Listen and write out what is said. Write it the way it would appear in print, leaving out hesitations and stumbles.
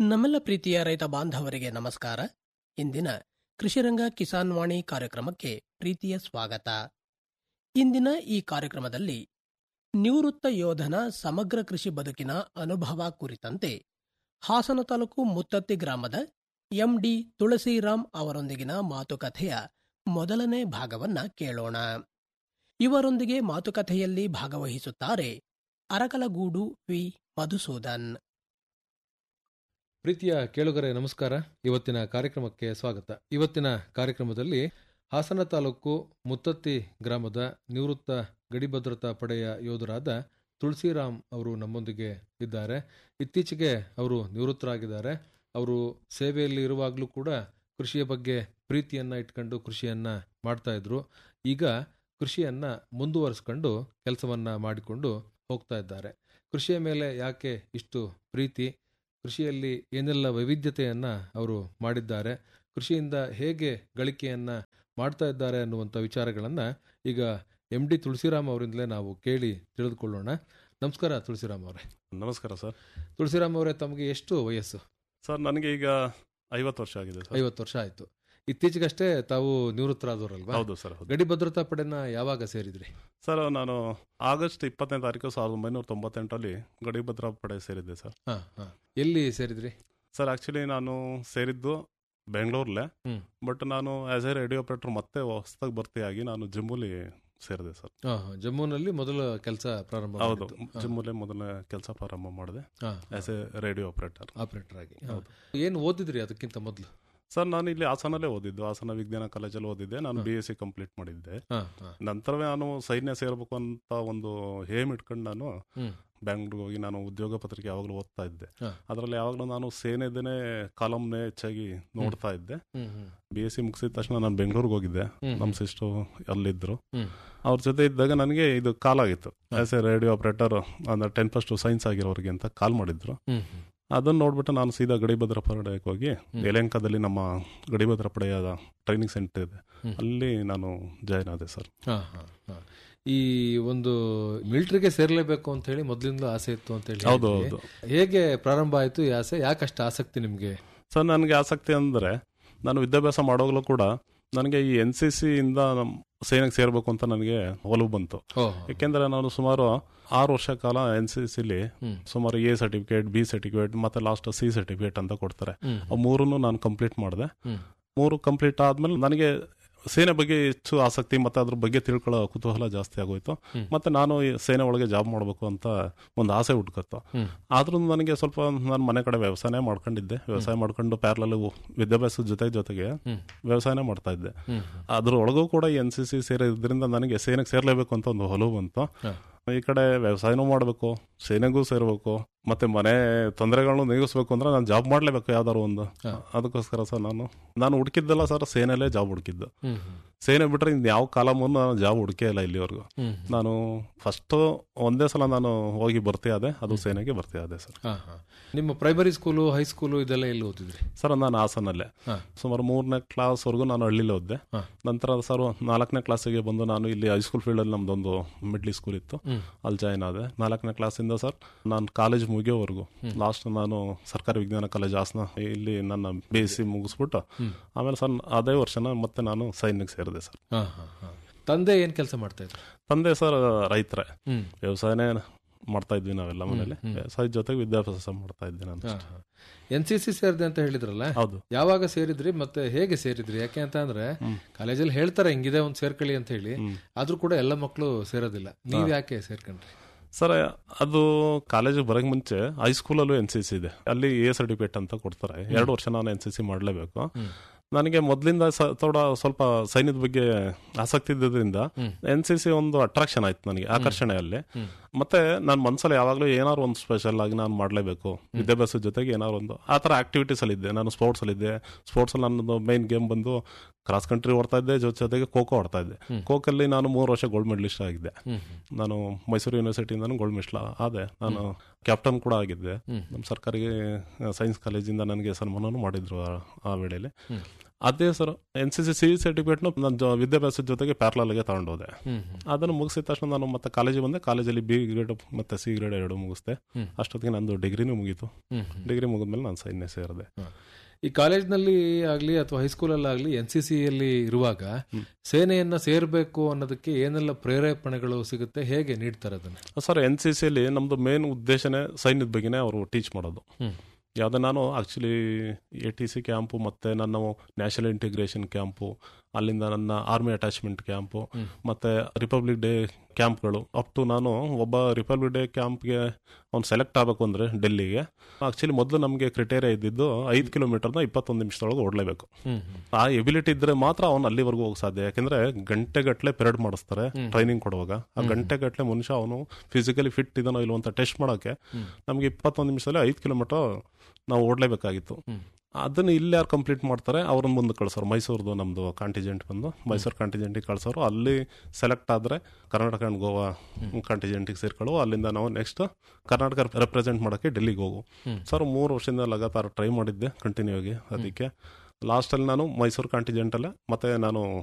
ನಮ್ಮೆಲ್ಲ ಪ್ರೀತಿಯ ರೈತ ಬಾಂಧವರಿಗೆ ನಮಸ್ಕಾರ. ಇಂದಿನ ಕೃಷಿರಂಗ ಕಿಸಾನ್ ವಾಣಿ ಕಾರ್ಯಕ್ರಮಕ್ಕೆ ಪ್ರೀತಿಯ ಸ್ವಾಗತ. ಇಂದಿನ ಈ ಕಾರ್ಯಕ್ರಮದಲ್ಲಿ ನಿವೃತ್ತ ಯೋಧನ ಸಮಗ್ರ ಕೃಷಿ ಬದುಕಿನ ಅನುಭವ ಕುರಿತಂತೆ ಹಾಸನ ತಾಲೂಕು ಮುತ್ತತ್ತಿ ಗ್ರಾಮದ ಎಂಡಿ ತುಳಸಿರಾಮ್ ಅವರೊಂದಿಗಿನ ಮಾತುಕತೆಯ ಮೊದಲನೇ ಭಾಗವನ್ನ ಕೇಳೋಣ. ಇವರೊಂದಿಗೆ ಮಾತುಕತೆಯಲ್ಲಿ ಭಾಗವಹಿಸುತ್ತಾರೆ ಅರಕಲಗೂಡು ವಿ ಮಧುಸೂದನ್. ಪ್ರೀತಿಯ ಕೇಳುಗರೆ ನಮಸ್ಕಾರ. ಇವತ್ತಿನ ಕಾರ್ಯಕ್ರಮಕ್ಕೆ ಸ್ವಾಗತ. ಇವತ್ತಿನ ಕಾರ್ಯಕ್ರಮದಲ್ಲಿ ಹಾಸನ ತಾಲೂಕು ಮುತ್ತತ್ತಿ ಗ್ರಾಮದ ನಿವೃತ್ತ ಗಡಿ ಭದ್ರತಾ ಪಡೆಯ ಯೋಧರಾದ ತುಳಸಿರಾಮ್ ಅವರು ನಮ್ಮೊಂದಿಗೆ ಇದ್ದಾರೆ. ಇತ್ತೀಚೆಗೆ ಅವರು ನಿವೃತ್ತರಾಗಿದ್ದಾರೆ. ಅವರು ಸೇವೆಯಲ್ಲಿ ಇರುವಾಗಲೂ ಕೂಡ ಕೃಷಿಯ ಬಗ್ಗೆ ಪ್ರೀತಿಯನ್ನ ಇಟ್ಕೊಂಡು ಕೃಷಿಯನ್ನ ಮಾಡ್ತಾ ಇದ್ರು. ಈಗ ಕೃಷಿಯನ್ನ ಮುಂದುವರಿಸ್ಕೊಂಡು ಕೆಲಸವನ್ನ ಮಾಡಿಕೊಂಡು ಹೋಗ್ತಾ ಇದ್ದಾರೆ. ಕೃಷಿಯ ಮೇಲೆ ಯಾಕೆ ಇಷ್ಟು ಪ್ರೀತಿ, ಕೃಷಿಯಲ್ಲಿ ಏನೆಲ್ಲ ವೈವಿಧ್ಯತೆಯನ್ನ ಅವರು ಮಾಡಿದ್ದಾರೆ, ಕೃಷಿಯಿಂದ ಹೇಗೆ ಗಳಿಕೆಯನ್ನ ಮಾಡ್ತಾ ಇದ್ದಾರೆ ಅನ್ನುವಂಥ ವಿಚಾರಗಳನ್ನ ಈಗ ಎಂಡಿ ತುಳಸಿರಾಮ್ ಅವರಿಂದಲೇ ನಾವು ಕೇಳಿ ತಿಳಿದುಕೊಳ್ಳೋಣ. ನಮಸ್ಕಾರ ತುಳಸಿರಾಮ್ ಅವರೇ. ನಮಸ್ಕಾರ ಸರ್. ತುಳಸಿರಾಮ್ ಅವರೇ, ತಮಗೆ ಎಷ್ಟು ವಯಸ್ಸು? ಸರ್ ನನಗೆ ಈಗ 50 ವರ್ಷ ಆಗಿದೆ. 50 ವರ್ಷ ಆಯ್ತು. ಇತ್ತೀಚೆಗಷ್ಟೇ ತಾವು ನಿವೃತ್ತರಾದವರಲ್ವಾ? ಹೌದು ಸರ್. ಗಡಿ ಭದ್ರತಾ ಪಡೆನ ಯಾವಾಗ ಸೇರಿದ್ರಿ? ಸರ್ ನಾನು ಆಗಸ್ಟ್ 20ನೇ ತಾರೀಕು 1998 ಗಡಿ ಭದ್ರತಾ ಪಡೆ ಸೇರಿದ್ದೆ ಸರ್. ಎಲ್ಲಿ ಸೇರಿದ್ರಿ? ಸರ್ ಆಕ್ಚುಲಿ ನಾನು ಸೇರಿದ್ದು ಬೆಂಗಳೂರಲ್ಲೇ. ಬಟ್ ನಾನು ಆಸ್ ಎ ರೇಡಿಯೋ ಆಪರೇಟರ್ ಮತ್ತೆ ಹೊಸದಾಗಿ ಭರ್ತಿಯಾಗಿ ನಾನು ಜಮ್ಮುಲಿ ಸೇರಿದೆ ಸರ್. ಜಮ್ಮುನಲ್ಲಿ ಮೊದಲ ಕೆಲಸ ಪ್ರಾರಂಭ? ಹೌದು, ಜಮ್ಮುಲಿ ಮೊದಲ ಕೆಲಸ ಪ್ರಾರಂಭ ಮಾಡಿದೆ ಆಸ್ ಎ ರೇಡಿಯೋ ಆಪರೇಟರ್ ಆಗಿ. ಏನು ಓದಿದ್ರಿ ಅದಕ್ಕಿಂತ ಮೊದಲು? ಸರ್ ನಾನು ಇಲ್ಲಿ ಹಾಸನಲ್ಲೇ ಓದಿದ್ದು, ಹಾಸನ ವಿಜ್ಞಾನ ಕಾಲೇಜಲ್ಲಿ ಓದಿದ್ದೆ. ನಾನು BSc ಕಂಪ್ಲೀಟ್ ಮಾಡಿದ್ದೆ. ನಂತರವೇ ನಾನು ಸೈನ್ಯ ಸೇರ್ಬೇಕು ಅಂತ ಒಂದು ಹೇಮ್ ಇಟ್ಕೊಂಡು ನಾನು ಬ್ಯಾಂಗ್ಳೂರ್ಗೆ ಹೋಗಿ ನಾನು ಉದ್ಯೋಗ ಪತ್ರಿಕೆ ಯಾವಾಗಲೂ ಓದ್ತಾ ಇದ್ದೆ. ಅದರಲ್ಲಿ ಯಾವಾಗಲೂ ನಾನು ಸೇನೆದೇನೆ ಕಾಲಮ್ನೇ ಹೆಚ್ಚಾಗಿ ನೋಡ್ತಾ ಇದ್ದೆ. BSc ಮುಗಿಸಿದ ತಕ್ಷಣ ನಾನು ಬೆಂಗಳೂರಿಗೆ ಹೋಗಿದ್ದೆ. ನಮ್ಮ ಸಿಸ್ಟರ್ ಅಲ್ಲಿದ್ದರು. ಅವ್ರ ಜೊತೆ ಇದ್ದಾಗ ನನಗೆ ಇದು ಕಾಲ್ ಆಗಿತ್ತು ಆಸ್ ಎ ರೇಡಿಯೋ ಆಪರೇಟರ್ ಅಂದ್ರೆ 10+ ಸೈನ್ಸ್ ಆಗಿರೋರಿಗೆ ಅಂತ ಕಾಲ್ ಮಾಡಿದ್ರು. ಅದನ್ನು ನೋಡ್ಬಿಟ್ಟು ನಾನು ಸೀದಾ ಗಡಿ ಭದ್ರತಾ ಪಡೆಗೆ ಹೋಗಿ ಯಲಹಂಕದಲ್ಲಿ ನಮ್ಮ ಗಡಿ ಭದ್ರತಾ ಪಡೆಯ ಟ್ರೈನಿಂಗ್ ಸೆಂಟರ್ ಇದೆ, ಅಲ್ಲಿ ನಾನು ಜಾಯ್ನ್ ಆದೆ ಸರ್. ಈ ಒಂದು ಮಿಲಿಟರಿಗೆ ಸೇರ್ಲೇಬೇಕು ಅಂತ ಹೇಳಿ ಮೊದಲಿಂದ ಆಸೆ ಇತ್ತು ಅಂತ ಹೇಳಿ? ಹೌದು. ಹೇಗೆ ಪ್ರಾರಂಭ ಆಯ್ತು ಈ ಆಸೆ? ಯಾಕಷ್ಟು ಆಸಕ್ತಿ ನಿಮ್ಗೆ? ಸರ್ ನನಗೆ ಆಸಕ್ತಿ ಅಂದ್ರೆ ನಾನು ವಿದ್ಯಾಭ್ಯಾಸ ಮಾಡೋಗ್ಲೂ ಕೂಡ ನನಗೆ ಈ NCC ಇಂದ ಸೇನೆಗೆ ಸೇರ್ಬೇಕು ಅಂತ ನನಗೆ ಒಲವು ಬಂತು. ಯಾಕೆಂದ್ರೆ ನಾನು ಸುಮಾರು 6 ವರ್ಷ ಕಾಲ NCCಲಿ ಸುಮಾರು A ಸರ್ಟಿಫಿಕೇಟ್, B ಸರ್ಟಿಫಿಕೇಟ್ ಮತ್ತೆ ಲಾಸ್ಟ್ C ಸರ್ಟಿಫಿಕೇಟ್ ಅಂತ ಕೊಡ್ತಾರೆ. ಆ 3 ನಾನು ಕಂಪ್ಲೀಟ್ ಮಾಡಿದೆ. 3 ಕಂಪ್ಲೀಟ್ ಆದ್ಮೇಲೆ ನನಗೆ ಸೇನೆ ಬಗ್ಗೆ ಹೆಚ್ಚು ಆಸಕ್ತಿ ಮತ್ತೆ ಅದ್ರ ಬಗ್ಗೆ ತಿಳ್ಕೊಳ್ಳೋ ಕುತೂಹಲ ಜಾಸ್ತಿ ಆಗೋಯ್ತು. ಮತ್ತೆ ನಾನು ಸೇನೆ ಒಳಗೆ ಜಾಬ್ ಮಾಡಬೇಕು ಅಂತ ಒಂದು ಆಸೆ ಹುಟ್ಕತ್ತು. ಆದ್ರೂ ನನಗೆ ಸ್ವಲ್ಪ ನಾನು ಮನೆ ಕಡೆ ವ್ಯವಸಾಯ ಮಾಡ್ಕೊಂಡಿದ್ದೆ. ವ್ಯವಸಾಯ ಮಾಡ್ಕೊಂಡು ಪ್ಯಾರಲಲ್ ವಿದ್ಯಾಭ್ಯಾಸದ ಜೊತೆಗೆ ವ್ಯವಸಾಯನೇ ಮಾಡ್ತಾ ಇದ್ದೆ. ಅದ್ರೊಳಗೂ ಕೂಡ NCC ಸೇರಿದ್ರಿಂದ ನನಗೆ ಸೇನೆಗೆ ಸೇರ್ಲೇಬೇಕು ಅಂತ ಒಂದು ಒಲವು ಬಂತು. ಈ ಕಡೆ ವ್ಯವಸಾಯನೂ ಮಾಡಬೇಕು, ಸೇನೆಗೂ ಸೇರ್ಬೇಕು, ಮತ್ತೆ ಮನೆ ತೊಂದರೆಗಳನ್ನು ನೀಗಿಸ್ಬೇಕು ಅಂದ್ರೆ ನಾನು ಜಾಬ್ ಮಾಡ್ಲೇಬೇಕು ಯಾವ್ದಾರು ಒಂದು. ಅದಕ್ಕೋಸ್ಕರ ಸರ್ ನಾನು ಹುಡುಕಿದ್ದಲ್ಲ ಸರ್, ಸೇನೆಯಲ್ಲೇ ಜಾಬ್ ಹುಡುಕಿದ್ದು. ಸೇನೆ ಬಿಟ್ರೆ ಇನ್ ಯಾವ ಕಾಲಮೂ ನಾನು ಜಾಬ್ ಹುಡುಕೇ ಇಲ್ಲ ಇಲ್ಲಿವರೆಗೂ. ನಾನು ಫಸ್ಟ್ ಒಂದೇ ಸಲ ನಾನು ಹೋಗಿ ಭರ್ತಿ ಆದೆ, ಅದು ಸೇನೆಗೆ ಭರ್ತಿ ಆದೆ ಸರ್. ನಿಮ್ಮ ಪ್ರೈಮರಿ ಸ್ಕೂಲು, ಹೈಸ್ಕೂಲು ಇದೆಲ್ಲ ಎಲ್ಲಿ ಓದಿದ್ರಿ? ಸರ್ ನಾನು ಹಾಸನಲ್ಲೇ ಸುಮಾರು 3ನೇ ಕ್ಲಾಸ್ವರೆಗೂ ನಾನು ಹಳ್ಳಿಲಿ ಓದಿದೆ. ನಂತರ ಸರ್ 4ನೇ ಕ್ಲಾಸಿಗೆ ಬಂದು ನಾನು ಇಲ್ಲಿ ಹೈಸ್ಕೂಲ್ ಫೀಲ್ಡಲ್ಲಿ ನಮ್ದೊಂದು ಮಿಡ್ಲ್ ಸ್ಕೂಲ್ ಇತ್ತು, ಅಲ್ಲಿ ಜಾಯ್ನ್ ಆದೆ. 4ನೇ ಕ್ಲಾಸಿಂದ ಸರ್ ನಾನು ಕಾಲೇಜ್ ಮುಗಿಯೋವರೆಗೂ ಲಾಸ್ಟ್ ನಾನು ಸರ್ಕಾರಿ ವಿಜ್ಞಾನ ಕಾಲೇಜ್ ಹಾಸನ ಇಲ್ಲಿ ನನ್ನ BSc ಮುಗಿಸ್ಬಿಟ್ಟು ಆಮೇಲೆ ಸರ್ ಅದೇ ವರ್ಷನ ಮತ್ತೆ ನಾನು ಸೈನ್ಯಕ್ಕೆ ಸೇರಿದೆ ಸರ್. ತಂದೆ ಏನ್ ಕೆಲಸ ಮಾಡ್ತಾ ಇದ್ರು? ತಂದೆ ಸರ್ ರೈತರೇ, ವ್ಯವಸಾಯನೇ ಮಾಡ್ತಾ ಇದ್ವಿ ನಾವೆಲ್ಲ ಮನೇಲಿ. ವ್ಯವಸಾಯದ ಜೊತೆಗೆ ವಿದ್ಯಾಭ್ಯಾಸ ಮಾಡ್ತಾ ಇದ್ದೆ ನಾನು. NCC ಸೇರಿದೆ ಅಂತ ಹೇಳಿದ್ರಲ್ಲ, ಹೌದು. ಯಾವಾಗ ಸೇರಿದ್ರಿ ಮತ್ತೆ ಹೇಗೆ ಸೇರಿದ್ರಿ? ಯಾಕೆ ಅಂತ ಅಂದ್ರೆ ಕಾಲೇಜಲ್ಲಿ ಹೇಳ್ತಾರೆ ಹಿಂಗಿದೆ ಒಂದ್ ಸೇರ್ಕೊಳ್ಳಿ ಅಂತ ಹೇಳಿ, ಆದ್ರೂ ಕೂಡ ಎಲ್ಲ ಮಕ್ಕಳು ಸೇರೋದಿಲ್ಲ. ನೀವ್ ಯಾಕೆ ಸೇರ್ಕೊಂಡ್ರಿ? ಸರ್ ಅದು ಕಾಲೇಜಿಗೆ ಬರೋಕೆ ಮುಂಚೆ ಹೈಸ್ಕೂಲಲ್ಲೂ NCC ಇದೆ, ಅಲ್ಲಿ A ಸರ್ಟಿಫಿಕೇಟ್ ಅಂತ ಕೊಡ್ತಾರೆ. 2 ವರ್ಷ ನಾನು NCC ಮಾಡಲೇಬೇಕು. ನನಗೆ ಮೊದಲಿಂದ ಸ್ವಲ್ಪ ಸೈನ್ಯದ ಬಗ್ಗೆ ಆಸಕ್ತಿ ಇದ್ದಿದ್ದರಿಂದ NCC ಒಂದು ಅಟ್ರಾಕ್ಷನ್ ಆಯ್ತು ನನಗೆ, ಆಕರ್ಷಣೆ ಅಲ್ಲಿ. ಮತ್ತೆ ನನ್ನ ಮನಸ್ಸಲ್ಲಿ ಯಾವಾಗಲೂ ಏನಾದ್ರು ಒಂದು ಸ್ಪೆಷಲ್ ಆಗಿ ನಾನು ಮಾಡಲೇಬೇಕು, ವಿದ್ಯಾಭ್ಯಾಸದ ಜೊತೆಗೆ ಏನಾದ್ರು ಒಂದು ಆ ಥರ ಆಕ್ಟಿವಿಟೀಸ್ ಅಲ್ಲಿ ಇದ್ದೆ. ನಾನು ಸ್ಪೋರ್ಟ್ಸ್ ಅಲ್ಲಿ ಇದ್ದೆ. ಸ್ಪೋರ್ಟ್ಸ್ ಅಲ್ಲಿ ನನ್ನದು ಮೈನ್ ಗೇಮ್ ಬಂದು ಕ್ರಾಸ್ ಕಂಟ್ರಿ ಓಡ್ತಾ ಇದ್ದೆ, ಜೊತೆಗೆ ಖೋಖೋ ಆಡ್ತಾ ಇದ್ದೆ. ಖೋಖಲ್ಲಿ ನಾನು 3 ವರ್ಷ ಗೋಲ್ಡ್ ಮೆಡಲಿಸ್ಟ್ ಆಗಿದ್ದೆ. ನಾನು ಮೈಸೂರು ಯೂನಿವರ್ಸಿಟಿಯಿಂದ ಗೋಲ್ಡ್ ಮೆಡಲ್ ಆದೆ. ನಾನು ಕ್ಯಾಪ್ಟನ್ ಕೂಡ ಆಗಿದ್ದೆ. ನಮ್ಮ ಸರ್ಕಾರಿ ಸೈನ್ಸ್ ಕಾಲೇಜಿಂದ ನನಗೆ ಸನ್ಮಾನನೂ ಮಾಡಿದ್ರು ಆ ವೇಳೆಯಲ್ಲಿ. ಅದೇ ಸರ್ NCC CE ಸರ್ಟಿಫಿಕೇಟ್ನ ನನ್ನ ವಿದ್ಯಾಭ್ಯಾಸದ ಜೊತೆಗೆ ಪ್ಯಾರಲಲ್ಗೆ ತಗೊಂಡೋದೆ. ಅದನ್ನು ಮುಗಿಸಿದ ತಕ್ಷಣ ನಾನು ಮತ್ತೆ ಕಾಲೇಜಿಗೆ ಬಂದೆ. ಕಾಲೇಜಲ್ಲಿ B ಗ್ರೇಡ್ ಮತ್ತೆ C ಗ್ರೇಡ್ 2 ಮುಗಿಸ್ದೆ. ಅಷ್ಟೊತ್ತಿಗೆ ನಂದು ಡಿಗ್ರಿನೂ ಮುಗೀತು. ಡಿಗ್ರಿ ಮುಗಿದ್ಮೇಲೆ ನಾನು ಸೈನ್ಯ ಸೇರಿದೆ. ಈ ಕಾಲೇಜ್ನಲ್ಲಿ ಆಗಲಿ ಅಥವಾ ಹೈಸ್ಕೂಲಲ್ಲಾಗಲಿ NCCಯಲ್ಲಿ ಇರುವಾಗ ಸೇನೆಯನ್ನ ಸೇರಬೇಕು ಅನ್ನೋದಕ್ಕೆ ಏನೆಲ್ಲ ಪ್ರೇರೇಪಣೆಗಳು ಸಿಗುತ್ತೆ, ಹೇಗೆ ನೀಡ್ತಾರೆ ಅದನ್ನು? ಸರ್ NCCಯಲ್ಲಿ ನಮ್ದು ಮೇನ್ ಉದ್ದೇಶನೇ ಸೈನ್ಯದ ಬಗ್ಗೆನೇ ಅವರು ಟೀಚ್ ಮಾಡೋದು. ಯಾವುದೇ ನಾನು ಆ್ಯಕ್ಚುಲಿ ATC ಕ್ಯಾಂಪು ಮತ್ತು ನನ್ನ ನ್ಯಾಷನಲ್ ಇಂಟಿಗ್ರೇಷನ್ ಕ್ಯಾಂಪು, ಅಲ್ಲಿಂದ ನನ್ನ ಆರ್ಮಿ ಅಟ್ಯಾಚ್ಮೆಂಟ್ ಕ್ಯಾಂಪು ಮತ್ತು ರಿಪಬ್ಲಿಕ್ ಡೇ ಕ್ಯಾಂಪ್ಗಳು ಅಪ್ ಟು ನಾನು ಒಬ್ಬ ರಿಪಬ್ಲಿಕ್ ಡೇ ಕ್ಯಾಂಪ್ಗೆ ಅವ್ನು ಸೆಲೆಕ್ಟ್ ಆಗಬೇಕು ಅಂದರೆ ಡೆಲ್ಲಿಗೆ ಆ್ಯಕ್ಚುಲಿ ಮೊದಲು ನಮಗೆ ಕ್ರಿಟೇರಿಯಾ ಇದ್ದಿದ್ದು 5 ಕಿಲೋಮೀಟರ್ನ 21 ನಿಮಿಷದೊಳಗೆ ಓಡಲೇಬೇಕು. ಆ ಎಬಿಲಿಟಿ ಇದ್ದರೆ ಮಾತ್ರ ಅವ್ನು ಅಲ್ಲಿವರೆಗೂ ಹೋಗಿ ಸಾಧ್ಯ. ಯಾಕೆಂದರೆ ಗಂಟೆಗಟ್ಟಲೆ ಪೆರೇಡ್ ಮಾಡಿಸ್ತಾರೆ ಟ್ರೈನಿಂಗ್ ಕೊಡುವಾಗ. ಆ ಗಂಟೆಗಟ್ಟಲೆ ಮನುಷ್ಯ ಅವನು ಫಿಸಿಕಲಿ ಫಿಟ್ ಇದನೋ ಇಲ್ವೋ ಅಂತ ಟೆಸ್ಟ್ ಮಾಡೋಕ್ಕೆ ನಮಗೆ 21 ನಿಮಿಷದಲ್ಲಿ 5 ಕಿಲೋಮೀಟರ್ ನಾವು ಓಡಲೇಬೇಕಾಗಿತ್ತು. ಅದನ್ನು ಇಲ್ಲಿ ಯಾರು ಕಂಪ್ಲೀಟ್ ಮಾಡ್ತಾರೆ ಅವ್ರನ್ನ ಮುಂದೆ ಕಳಿಸೋರು. ಮೈಸೂರ್ದು ನಮ್ಮದು ಕಾಂಟಿಜೆಂಟ್ ಬಂದು ಮೈಸೂರು ಕಾಂಟಿಜೆಂಟಿಗೆ ಕಳಿಸೋರು. ಅಲ್ಲಿ ಸೆಲೆಕ್ಟ್ ಆದರೆ ಕರ್ನಾಟಕ ಆ್ಯಂಡ್ ಗೋವಾ ಕಾಂಟಿಜೆಂಟಿಗೆ ಸೇರ್ಕೊಳ್ಳೋ. ಅಲ್ಲಿಂದ ನಾವು ನೆಕ್ಸ್ಟ್ ಕರ್ನಾಟಕ ರೆಪ್ರೆಸೆಂಟ್ ಮಾಡೋಕ್ಕೆ ಡೆಲ್ಲಿಗೆ ಹೋಗು. ಸರ್ 3 ವರ್ಷದಿಂದ ಲಗಾತಾರ ಟ್ರೈ ಮಾಡಿದ್ದೆ ಕಂಟಿನ್ಯೂ ಆಗಿ. ಅದಕ್ಕೆ ಲಾಸ್ಟಲ್ಲಿ ನಾನು ಮೈಸೂರು ಕಾಂಟಿಜೆಂಟಲ್ಲೇ ಮತ್ತೆ ನಾನು